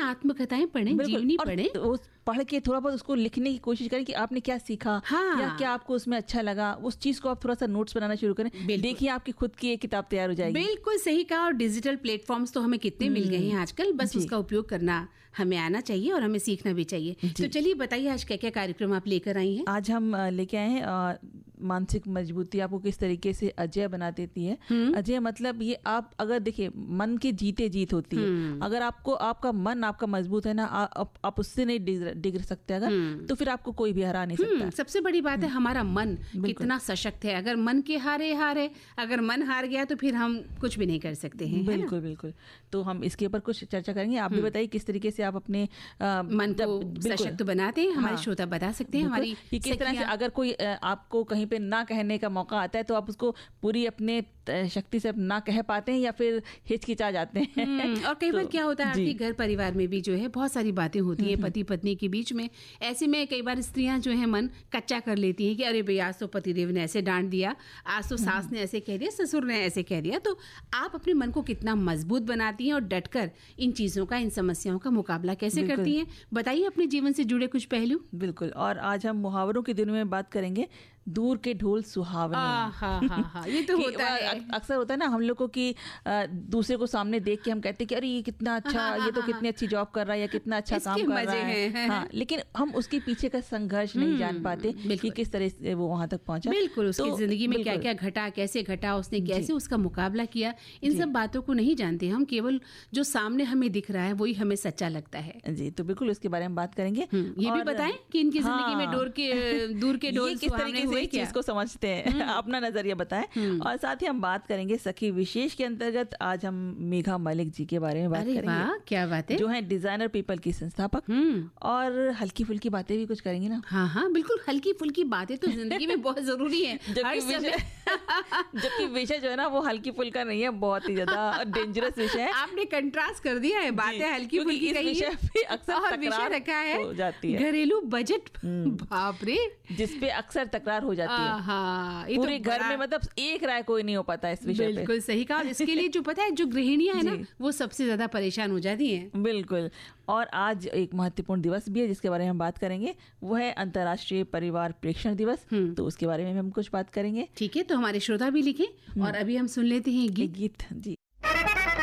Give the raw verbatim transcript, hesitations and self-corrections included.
आत्मकथाएं पढ़ें, जीवनी पढ़ें, वो पढ़ के थोड़ा बहुत उसको लिखने की कोशिश करें कि आपने क्या सीखा, हाँ। या क्या आपको उसमें अच्छा लगा, उस चीज को आप थोड़ा सा नोट्स बनाना शुरू करें। देखिए आपकी खुद की एक किताब तैयार हो जाएगी। बिल्कुल सही कहा। और डिजिटल प्लेटफॉर्म्स तो हमें कितने मिल गए हैं आजकल, बस उसका उपयोग करना हमें आना चाहिए और हमें सीखना भी चाहिए। तो चलिए बताइए आज क्या क्या कार्यक्रम आप लेकर आई हैं? आज हम लेके आए हैं मानसिक मजबूती आपको किस तरीके से अजय बना देती है। अजय मतलब ये, आप अगर देखिए मन की जीते जीत होती है। अगर आपको आपका मन आपका मजबूत है ना, आप, आप उससे नहीं डिग सकते अगर, तो फिर आपको कोई भी हरा नहीं सकता। सबसे बड़ी बात है हमारा मन कितना सशक्त है। अगर मन के हारे हारे अगर मन हार गया तो फिर हम कुछ भी नहीं कर सकते हैं। बिल्कुल बिल्कुल। तो हम इसके ऊपर कुछ चर्चा करेंगे। आप भी बताइए किस तरीके से आप अपने आ, मन को सशक्त बनाते हैं। हमारे श्रोता बता सकते हैं हमारी किस तरह से, अगर कोई आपको कहीं पे ना कहने का मौका आता है तो आप उसको पूरी अपने शक्ति से ना कह पाते हैं या फिर हिचकिचा जाते हैं। और कई बार क्या होता है आपके घर परिवार में भी जो है बहुत सारी बातें होती हैं पति पत्नी के बीच में। ऐसे में कई बार स्त्रियां जो है मन कच्चा कर लेती हैं कि अरे भाई आज तो पतिदेव ने ऐसे डांट दिया, आज तो सास ने ऐसे कह दिया, ससुर ने ऐसे कह दिया। तो आप अपने मन को कितना मजबूत बनाती हैं और डटकर इन चीजों का, इन समस्याओं का मुकाबला कैसे करती हैं? बताइए अपने जीवन से जुड़े कुछ पहलू। बिल्कुल। और आज हम मुहावरों के दिनों में बात करेंगे। दूर के ढोल सुहावने। हाँ हाँ हाँ, ये तो होता है, अक्सर होता है ना हम लोगों की, दूसरे को सामने देख के हम कहते हैं कि अरे ये कितना अच्छा, हाँ, ये तो हाँ, कितनी अच्छी जॉब कर रहा है या कितना अच्छा काम कर रहा है, है। हाँ, लेकिन हम उसके पीछे का संघर्ष नहीं जान पाते कि किस तरह से वो वहां तक पहुंचा। बिल्कुल, उसकी तो, जिंदगी में क्या क्या घटा, कैसे घटा, उसने कैसे उसका मुकाबला किया, इन सब बातों को नहीं जानते हम। केवल जो सामने हमें दिख रहा है वही हमें सच्चा लगता है। जी, तो बिल्कुल उसके बारे में बात करेंगे। ये भी बताएं कि इनकी जिंदगी में दूर के दूर के ढोल किस तरीके से चीज को समझ अपना नजरिया बताएं। और साथ ही हम बात करेंगे सखी विशेष के अंतर्गत। आज हम मेघा मलिक जी के बारे में बात करेंगे। क्या बात है। जो है डिजाइनर पीपल की संस्थापक। और हल्की फुल्की बातें भी कुछ करेंगे ना। हाँ हाँ बिल्कुल, हल्की फुल्की बातें तो जिंदगी में बहुत जरूरी है। जबकि विषय जो है ना वो हल्की फुल्का नहीं है, बहुत ही ज्यादा डेंजरस विषय है। आपने कंट्रास्ट कर दिया है, बातें हल्की फुल्की कही अक्सर विषय रखा है हो जाती है घरेलू बजट। बाप रे, जिसपे अक्सर तकरार हो जाती है पूरे घर में। मतलब एक राय कोई नहीं हो पाता इस विषय पे। बिल्कुल सही कहा। इसके लिए जो पता है जो गृहिणियां है ना वो सबसे ज्यादा परेशान हो जाती हैं। बिल्कुल। और आज एक महत्वपूर्ण दिवस भी है जिसके बारे में हम बात करेंगे, वो है अंतर्राष्ट्रीय परिवार प्रेक्षण दिवस। तो उसके बारे में हम कुछ बात करेंगे। ठीक है, तो हमारे श्रोता भी लिखें और अभी हम सुन लेते हैं गीत। गीत जी।